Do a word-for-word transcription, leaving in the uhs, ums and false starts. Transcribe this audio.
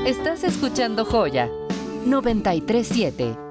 Estás escuchando Joya noventa y tres punto siete.